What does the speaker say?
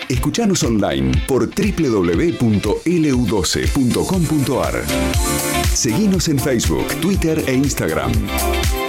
Escuchanos online por www.lu12.com.ar. Seguinos en Facebook, Twitter e Instagram.